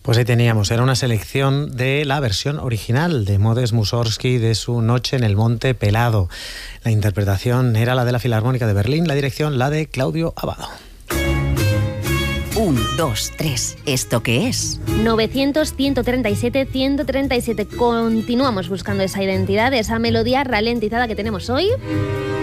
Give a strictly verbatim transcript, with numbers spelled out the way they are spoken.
Pues ahí teníamos, era una selección de la versión original de Modest Mussorgsky de su Noche en el Monte Pelado. La interpretación era la de la Filarmónica de Berlín, la dirección la de Claudio Abbado. Un, dos, tres. ¿Esto qué es? novecientos, ciento treinta y siete, ciento treinta y siete. Continuamos buscando esa identidad, esa melodía ralentizada que tenemos hoy.